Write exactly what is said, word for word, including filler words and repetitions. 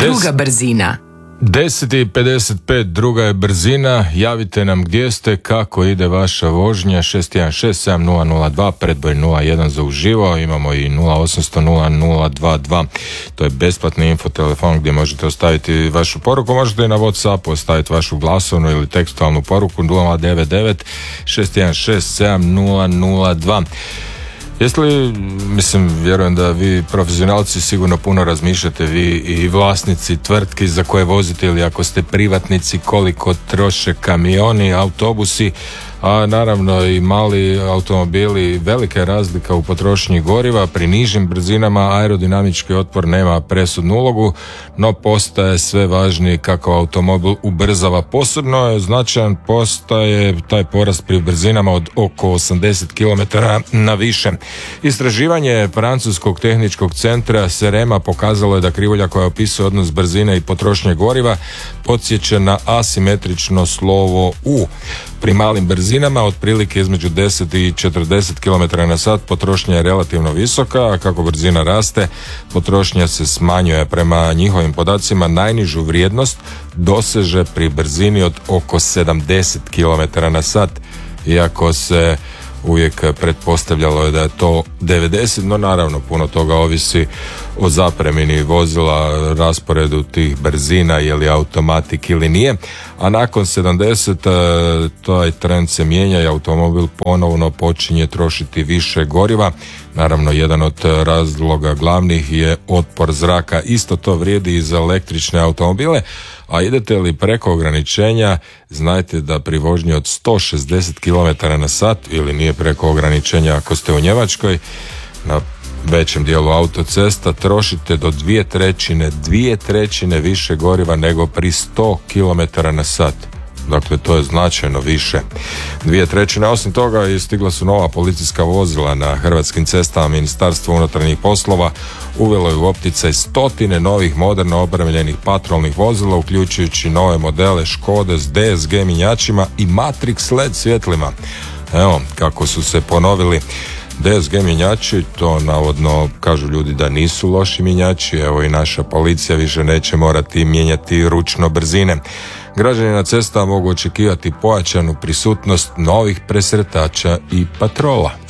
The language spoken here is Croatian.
druga brzina. deset i pedeset pet, druga je brzina. Javite nam gdje ste, kako ide vaša vožnja. Šest jedan šest sedam nula nula dva, predbroj nula jedan za uživo. Imamo i nula osam nula nula nula dva dva. To je besplatni infotelefon gdje možete ostaviti vašu poruku. Možete i na WhatsAppu ostaviti vašu glasovnu ili tekstualnu poruku nula devet devet šest jedan šest sedam nula nula dva. Jeste li, mislim, vjerujem da vi profesionalci sigurno puno razmišljate, vi i vlasnici tvrtki za koje vozite, ili ako ste privatnici, koliko troše kamioni, autobusi, a naravno i mali automobili. Velika je razlika u potrošnji goriva. Pri nižim brzinama aerodinamički otpor nema presudnu ulogu, no postaje sve važniji kako automobil ubrzava. Posebno je značajan postaje taj porast pri brzinama od oko osamdeset kilometara na više. Istraživanje Francuskog tehničkog centra Serema pokazalo je da krivulja koja opisuje odnos brzine i potrošnje goriva podsjeća na asimetrično slovo U. Pri malim brzinama, otprilike između deset i četrdeset kilometara na sat, potrošnja je relativno visoka, a kako brzina raste, potrošnja se smanjuje. Prema njihovim podacima, najnižu vrijednost doseže pri brzini od oko sedamdeset kilometara na sat, iako se uvijek pretpostavljalo je da je to devedeset, no naravno puno toga ovisi o zapremini vozila, rasporedu tih brzina, je li automatik ili nije, a nakon sedamdeset taj trend se mijenja i automobil ponovno počinje trošiti više goriva. Naravno, jedan od razloga glavnih je otpor zraka. Isto to vrijedi i za električne automobile, a idete li preko ograničenja, znajte da pri vožnji od sto šezdeset kilometara na sat, ili nije preko ograničenja ako ste u Njemačkoj, na većem dijelu autocesta trošite do dvije trećine, dvije trećine više goriva nego pri sto kilometara na sat. Dakle, to je značajno više. Dvije trećine. Osim toga, i stigla su nova policijska vozila na hrvatskim cestama. Ministarstvo unutarnjih poslova uvelo je u opticaj stotine novih moderno opremljenih patrolnih vozila, uključujući nove modele Škode s D S G mjenjačima i Matrix L E D svjetlima. Evo, kako su se ponovili D S G mjenjači, to navodno kažu ljudi da nisu loši mjenjači. Evo, i naša policija više neće morati mijenjati ručno brzine. Građani na cestama mogu očekivati pojačanu prisutnost novih presretača i patrola.